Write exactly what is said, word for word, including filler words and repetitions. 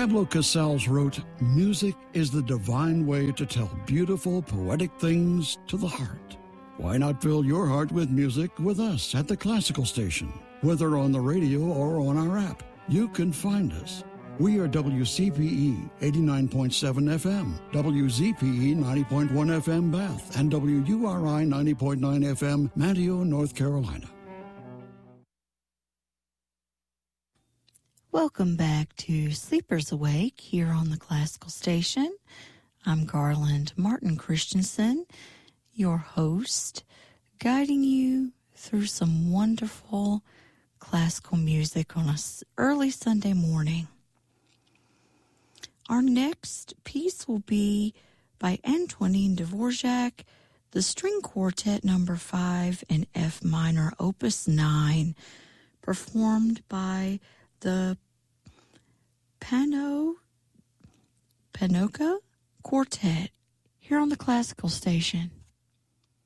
Pablo Casals wrote, "Music is the divine way to tell beautiful, poetic things to the heart." Why not fill your heart with music with us at the Classical Station? Whether on the radio or on our app, you can find us. We are W C P E eighty-nine point seven F M, W Z P E ninety point one F M Bath, and W U R I ninety point nine F M Manteo, North Carolina. Welcome back to Sleepers Awake here on the Classical Station. I'm Garland Martin Christensen, your host, guiding you through some wonderful classical music on an early Sunday morning. Our next piece will be by Antonin Dvorak, the String Quartet number five in F minor, opus nine, performed by the Pano, Panoka Quartet here on the Classical Station.